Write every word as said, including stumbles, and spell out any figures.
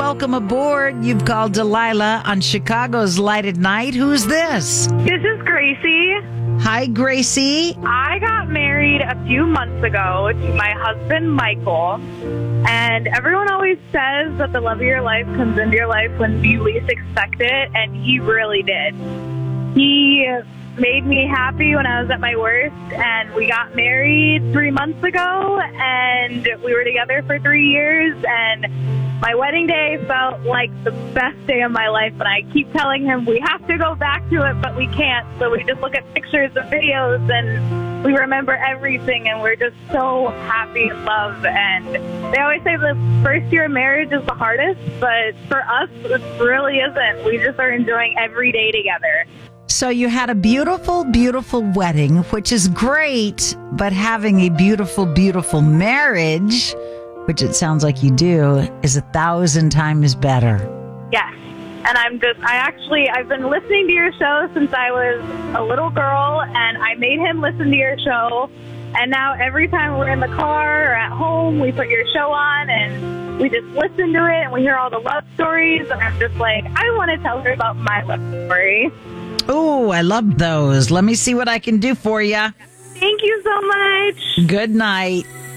welcome aboard. You've called Delilah on Chicago's Light at Night. Who's this? This is Gracie. Hi, Gracie. I got married a few months ago to my husband, Michael. And everyone always says that the love of your life comes into your life when you least expect it, and he really did. He made me happy when I was at my worst, and we got married three months ago, and we were together for three years, and my wedding day felt like the best day of my life, and I keep telling him we have to go back to it, but we can't, so we just look at pictures and videos, and we remember everything, and we're just so happy in love. And they always say the first year of marriage is the hardest, but for us, it really isn't. We just are enjoying every day together. So you had a beautiful, beautiful wedding, which is great, but having a beautiful, beautiful marriage, which it sounds like you do, is a thousand times better. Yes. And I'm just, I actually, I've been listening to your show since I was a little girl, and I made him listen to your show. And now every time we're in the car or at home, we put your show on and we just listen to it and we hear all the love stories. And I'm just like, I want to tell her about my love story. Oh, I love those. Let me see what I can do for you. Thank you so much. Good night.